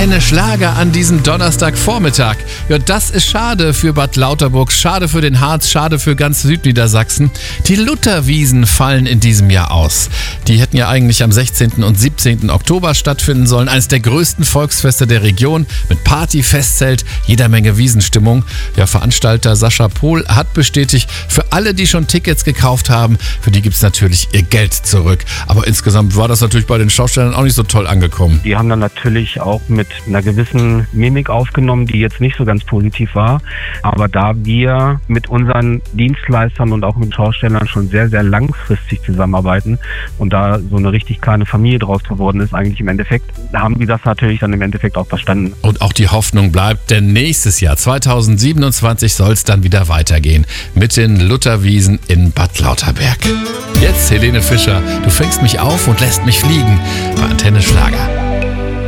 Antenne Schlager an diesem Donnerstagvormittag. Ja, das ist schade für Bad Lauterburg, schade für den Harz, schade für ganz Südniedersachsen. Die Lutherwiesen fallen in diesem Jahr aus. Die hätten ja eigentlich am 16. und 17. Oktober stattfinden sollen. Eines der größten Volksfeste der Region mit Party, Festzelt, jeder Menge Wiesenstimmung. Ja, Veranstalter Sascha Pohl hat bestätigt, für alle, die schon Tickets gekauft haben, für die gibt es natürlich ihr Geld zurück. Aber insgesamt war das natürlich bei den Schaustellern auch nicht so toll angekommen. Die haben dann natürlich auch mit einer gewissen Mimik aufgenommen, die jetzt nicht so ganz positiv war. Aber da wir mit unseren Dienstleistern und auch mit Schaustellern schon sehr, sehr langfristig zusammenarbeiten und da so eine richtig kleine Familie draus geworden ist, eigentlich im Endeffekt, haben die das natürlich dann im Endeffekt auch verstanden. Und auch die Hoffnung bleibt, denn nächstes Jahr, 2027, soll es dann wieder weitergehen mit den Lutherwiesen in Bad Lauterberg. Jetzt Helene Fischer, du fängst mich auf und lässt mich fliegen bei Antenne Schlager.